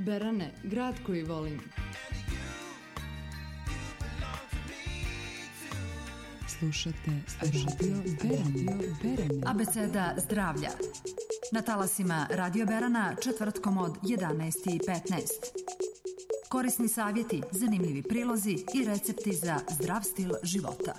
Berane, grad koji volim. Slušate Radio Berane. Abeceda zdravlja. Na talasima Radio Berana četvrtkom od 11:15. Korisni savjeti, zanimljivi prilozi i recepti za zdrav stil života.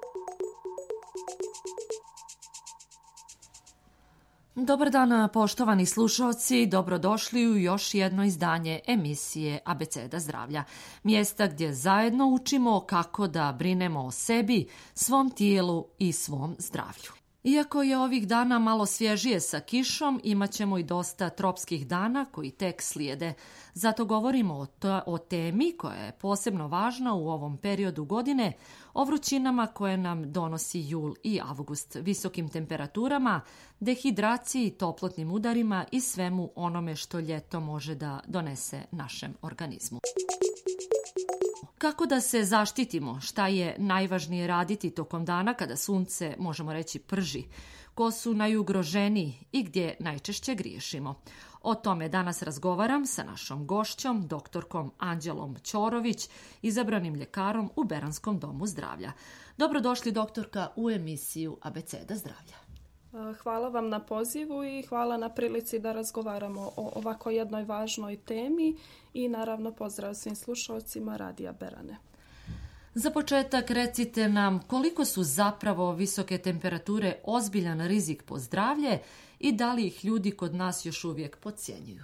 Dobar dan, poštovani slušalci, dobrodošli u još jedno izdanje emisije Abeceda zdravlja. Mjesta gdje zajedno učimo kako da brinemo o sebi, svom tijelu i svom zdravlju. Iako je ovih dana malo svježije sa kišom, imat ćemo i dosta tropskih dana koji tek slijede. Zato govorimo o temi koja je posebno važna u ovom periodu godine, o vrućinama koje nam donosi jul i avgust, visokim temperaturama, dehidraciji, toplotnim udarima i svemu onome što ljeto može da donese našem organizmu. Kako da se zaštitimo? Šta je najvažnije raditi tokom dana kada sunce, možemo reći, prži? Ko su najugroženiji i gdje najčešće griješimo? O tome danas razgovaram sa našom gošćom, doktorkom Anđelom Ćorović, izabranim ljekarom u Beranskom domu zdravlja. Dobrodošli, doktorka, u emisiju Abeceda zdravlja. Hvala vam na pozivu i hvala na prilici da razgovaramo o ovako jednoj važnoj temi i naravno pozdrav svim slušalcima Radija Berane. Za početak recite nam koliko su zapravo visoke temperature ozbiljan rizik po zdravlje i da li ih ljudi kod nas još uvijek podcjenjuju?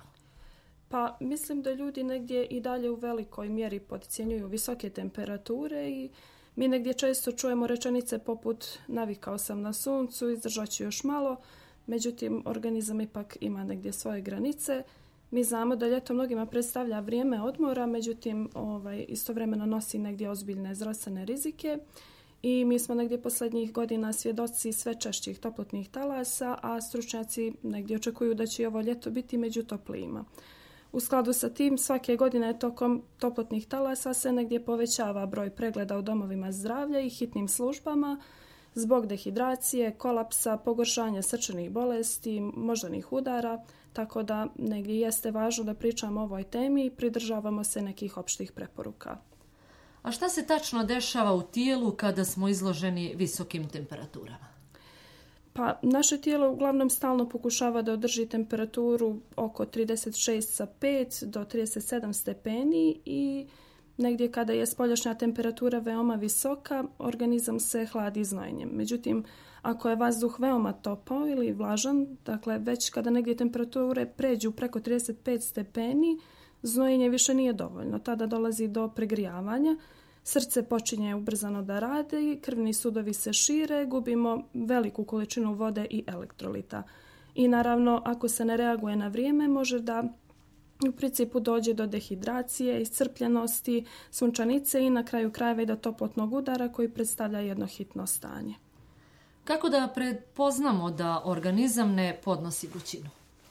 Pa mislim da ljudi negdje i dalje u velikoj mjeri podcjenjuju visoke temperature i mi negdje često čujemo rečenice poput navikao sam na suncu, izdržat ću još malo, međutim organizam ipak ima negdje svoje granice. Mi znamo da ljeto mnogima predstavlja vrijeme odmora, međutim istovremeno nosi negdje ozbiljne zdravstvene rizike i mi smo negdje posljednjih godina svjedoci sve češćih toplotnih talasa, a stručnjaci negdje očekuju da će i ovo ljeto biti među toplijima. U skladu sa tim, svake godine tokom toplotnih talasa se negdje povećava broj pregleda u domovima zdravlja i hitnim službama zbog dehidracije, kolapsa, pogoršanja srčanih bolesti, moždanih udara, tako da negdje jeste važno da pričamo o ovoj temi i pridržavamo se nekih opštih preporuka. A šta se tačno dešava u tijelu kada smo izloženi visokim temperaturama? Pa naše tijelo uglavnom stalno pokušava da održi temperaturu oko 36,5 do 37 stepeni i negdje kada je spoljašnja temperatura veoma visoka, organizam se hladi znojenjem. Međutim, ako je vazduh veoma topao ili vlažan, dakle već kada negdje temperature pređu preko 35 stepeni, znojenje više nije dovoljno. Tada dolazi do pregrijavanja. Srce počinje ubrzano da radi, krvni sudovi se šire, gubimo veliku količinu vode i elektrolita. I naravno, ako se ne reaguje na vrijeme, može da u principu dođe do dehidracije, iscrpljenosti, sunčanice i na kraju krajeva i do toplotnog udara koji predstavlja jedno hitno stanje. Kako da prepoznamo da organizam ne podnosi vrućinu?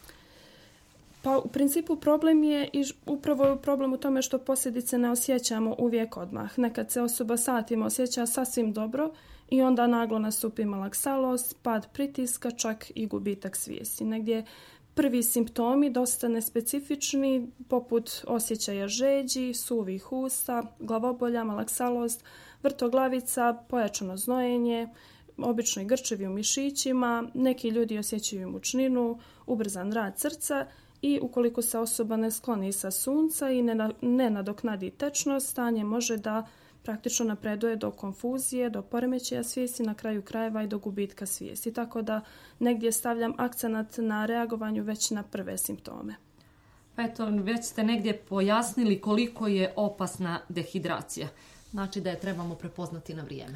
Pa u principu problem je i upravo je problem u tome što posljedice ne osjećamo uvijek odmah. Nekad se osoba satima osjeća sasvim dobro i onda naglo nastupi malaksalost, pad pritiska, čak i gubitak svijesti. Negdje prvi simptomi dosta nespecifični, poput osjećaja žeđi, suvih usta, glavobolja, malaksalost, vrtoglavica, pojačano znojenje, obično i grčevi u mišićima, neki ljudi osjećaju mučninu, ubrzan rad srca i ukoliko se osoba ne skloni sa sunca i ne nadoknadi tečnost, stanje može da praktično napreduje do konfuzije, do poremećaja svijesti, na kraju krajeva i do gubitka svijesti. Tako da negdje stavljam akcenat na reagovanju već na prve simptome. Pa eto, već ste negdje pojasnili koliko je opasna dehidracija. Znači da je trebamo prepoznati na vrijeme.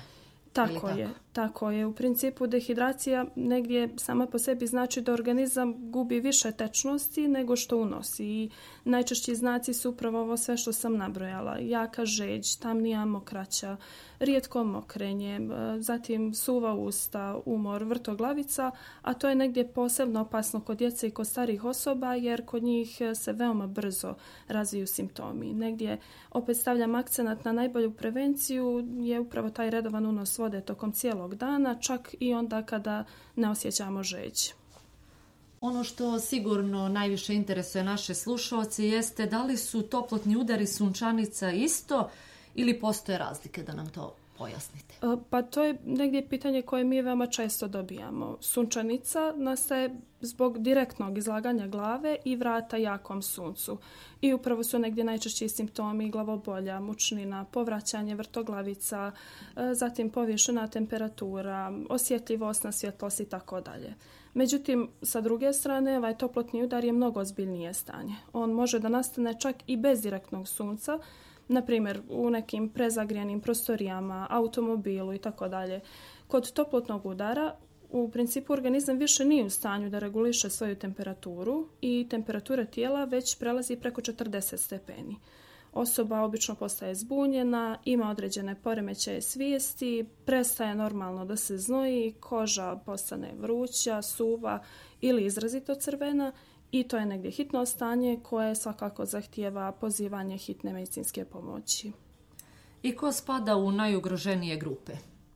Tako je. U principu dehidracija negdje sama po sebi znači da organizam gubi više tečnosti nego što unosi. I najčešći znaci su upravo ovo sve što sam nabrojala. Jaka žeđ, tamnija mokraća, rijetko mokrenje, zatim suva usta, umor, vrtoglavica, a to je negdje posebno opasno kod djece i kod starijih osoba jer kod njih se veoma brzo razviju simptomi. Negdje opet stavljam akcenat na najbolju prevenciju je upravo taj redovan unos vode tokom cijelog dana, čak i onda kada ne osjećamo žeđ. Ono što sigurno najviše interesuje naše slušalce jeste da li su toplotni udari sunčanica isto ili postoje razlike, da nam to pojasnite. Pa to je negdje pitanje koje mi veoma često dobijamo. Sunčanica nastaje zbog direktnog izlaganja glave i vrata jakom suncu. I upravo su negdje najčešći simptomi glavobolja, mučnina, povraćanje vrtoglavica, zatim povišena temperatura, osjetljivost na svjetlost i tako dalje. Međutim, sa druge strane, ovaj toplotni udar je mnogo ozbiljnije stanje. On može da nastane čak i bez direktnog sunca, na primjer u nekim prezagrijenim prostorijama, automobilu i tako dalje. Kod toplotnog udara u principu organizam više nije u stanju da reguliše svoju temperaturu i temperatura tijela već prelazi preko 40 stepeni. Osoba obično postaje zbunjena, ima određene poremećaje svijesti, prestaje normalno da se znoji, koža postane vruća, suva ili izrazito crvena i to je negdje hitno stanje koje svakako zahtijeva pozivanje hitne medicinske pomoći. I ko spada u najugroženije grupe?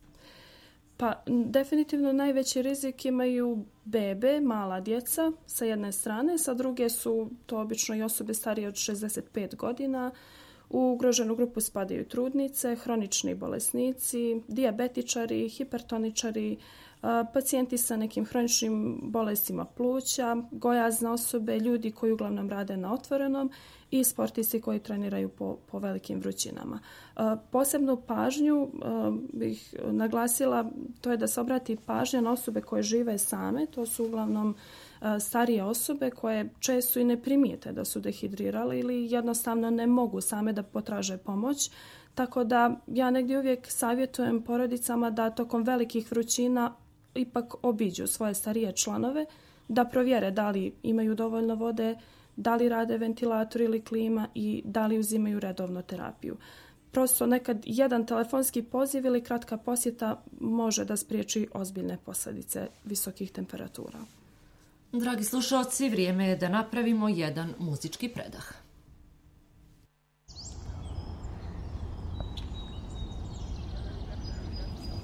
Pa definitivno najveći rizik imaju bebe, mala djeca sa jedne strane, sa druge su to obično i osobe starije od 65 godina. U ugroženu grupu spadaju trudnice, hronični bolesnici, dijabetičari, hipertoničari, pacijenti sa nekim hroničnim bolestima pluća, gojazne osobe, ljudi koji uglavnom rade na otvorenom i sportisti koji treniraju po velikim vrućinama. Posebnu pažnju bih naglasila, to je da se obrati pažnja na osobe koje žive same, to su uglavnom starije osobe koje često i ne primijete da su dehidrirale ili jednostavno ne mogu same da potraže pomoć. Tako da ja negdje uvijek savjetujem porodicama da tokom velikih vrućina ipak obiđu svoje starije članove, da provjere da li imaju dovoljno vode, da li rade ventilator ili klima i da li uzimaju redovno terapiju. Prosto nekad jedan telefonski poziv ili kratka posjeta može da spriječi ozbiljne posljedice visokih temperatura. Dragi slušalci, vrijeme je da napravimo jedan muzički predah.